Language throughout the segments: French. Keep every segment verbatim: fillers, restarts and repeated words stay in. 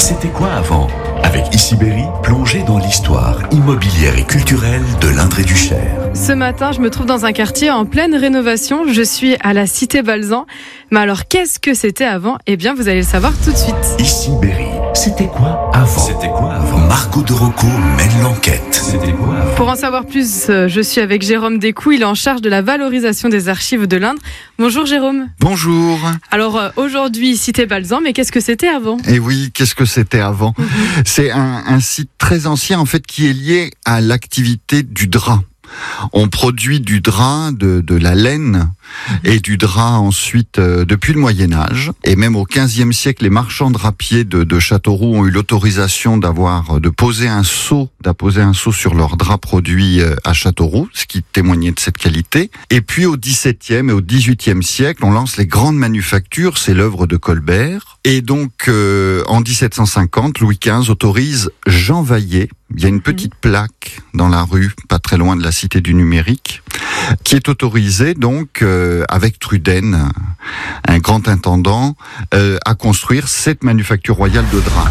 C'était quoi avant? Avec Ici Berry, plongez dans l'histoire immobilière et culturelle de l'Indre et du Cher. Ce matin, je me trouve dans un quartier en pleine rénovation. Je suis à la Cité Balzan. Mais alors, qu'est-ce que c'était avant? Eh bien, vous allez le savoir tout de suite. Ici Berry, c'était quoi avant? C'était quoi avant? Marco de Rocco mène l'enquête. C'était quoi avant? Pour en savoir plus, je suis avec Jérôme Descoux. Il est en charge de la valorisation des archives de l'Indre. Bonjour Jérôme. Bonjour. Alors euh, aujourd'hui, Cité Balzan, mais qu'est-ce que c'était avant? Et oui, qu'est-ce que c'était avant? mmh. C'est un, un site très ancien en fait qui est lié à l'activité du drap. On produit du drap, de, de la laine et du drap ensuite euh, depuis le Moyen-Âge. Et même au quinzième siècle, les marchands drapiers de, de Châteauroux ont eu l'autorisation d'avoir, de poser un sceau, d'apposer un sceau sur leurs draps produits euh, à Châteauroux, ce qui témoignait de cette qualité. Et puis au dix-septième et au dix-huitième siècle, on lance les grandes manufactures, c'est l'œuvre de Colbert. Et donc euh, en dix-sept cent cinquante, Louis quinze autorise Jean Vaillet. Il y a une petite mmh. plaque dans la rue, pas très loin de la Cité du Numérique, qui est autorisée donc euh, avec Truden, un grand intendant, euh, à construire cette manufacture royale de drap.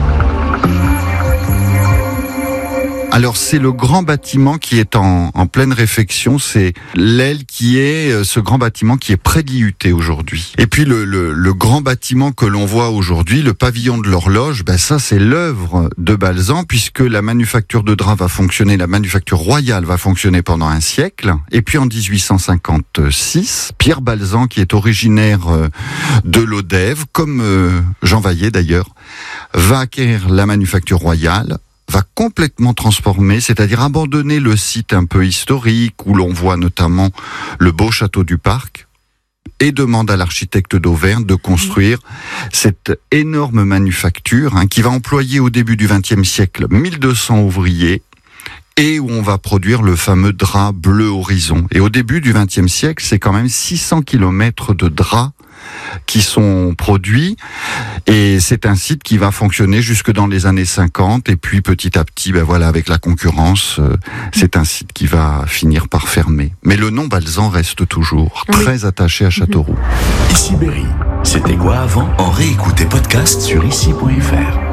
Alors c'est le grand bâtiment qui est en, en pleine réfection, c'est l'aile qui est ce grand bâtiment qui est près de l'I U T aujourd'hui. Et puis le, le, le grand bâtiment que l'on voit aujourd'hui, le pavillon de l'horloge, ben ça c'est l'œuvre de Balzan puisque la manufacture de drap va fonctionner, la manufacture royale va fonctionner pendant un siècle. Et puis en dix-huit cent cinquante-six, Pierre Balzan qui est originaire de Lodève, comme Jean Vaillet d'ailleurs, va acquérir la manufacture royale, va complètement transformer, c'est-à-dire abandonner le site un peu historique où l'on voit notamment le beau château du Parc et demande à l'architecte d'Auvergne de construire mmh. cette énorme manufacture hein, qui va employer au début du vingtième siècle mille deux cents ouvriers et où on va produire le fameux drap bleu horizon. Et au début du vingtième siècle, c'est quand même six cents kilomètres de draps qui sont produits et c'est un site qui va fonctionner jusque dans les années cinquante et puis petit à petit, ben voilà, avec la concurrence, euh, c'est un site qui va finir par fermer. Mais le nom Balzan reste toujours oui. très attaché à Châteauroux. Ici Berry, c'était quoi avant? En réécoute et podcast sur ici point f r.